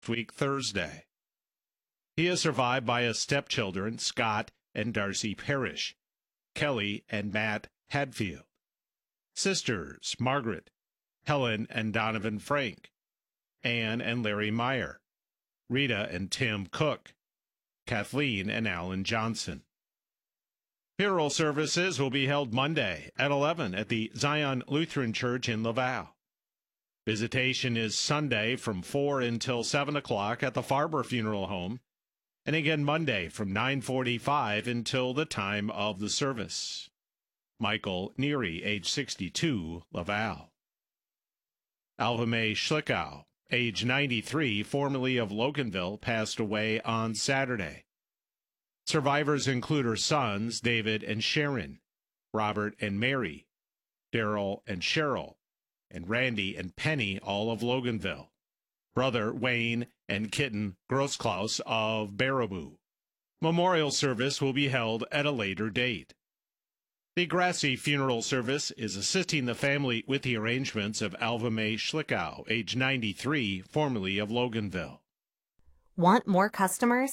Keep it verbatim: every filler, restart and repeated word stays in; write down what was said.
week Thursday. He is survived by his stepchildren, Scott and Darcy Parrish, Kelly and Matt Hadfield, sisters, Margaret, Helen and Donovan Frank, Ann and Larry Meyer, Rita and Tim Cook, Kathleen and Alan Johnson. Funeral services will be held Monday at eleven at the Zion Lutheran Church in Laval. Visitation is Sunday from four until seven o'clock at the Farber Funeral Home, and again Monday from nine forty-five until the time of the service. Michael Neary, age sixty-two, Laval. Alva Mae Schlickow, age ninety-three, formerly of Loganville, passed away on Saturday. Survivors include her sons, David and Sharon, Robert and Mary, Daryl and Cheryl, and Randy and Penny, all of Loganville, brother Wayne and Kitten Grossklaus of Baraboo. Memorial service will be held at a later date. The Grassy Funeral Service is assisting the family with the arrangements of Alva Mae Schlickow, age ninety-three, formerly of Loganville. Want more customers?